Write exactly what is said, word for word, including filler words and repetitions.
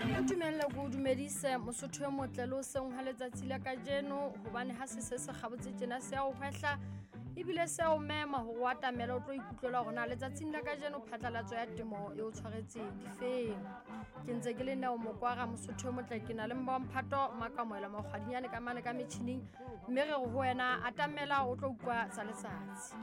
Dumela go dumedise Mosotho motle lo seng ha letsatsi la kajeno hobane ha se se se gabotse tjena se a o hwehla ebile se o mema ho watamela o tlo ikutlela gona letsatsing la kajeno phatlalatso ya temo e o tshwaretseng difeng ke ntse ke le nao mokwara Mosotho motle ke na le mbomphato makamoela magwadinyane ka mane ka metjhining mme re go wena atamela o tlo ukwa tsa letsatsi.